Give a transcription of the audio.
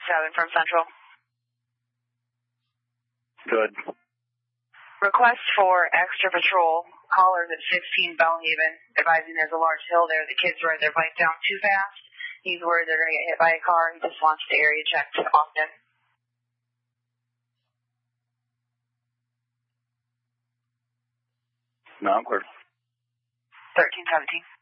from Central. Good. Request for extra patrol. Callers at 16 Bellhaven, advising there's a large hill there. The kids ride their bike down too fast. He's worried they're going to get hit by a car. He just wants the area checked often. No, I'm clear. 1317.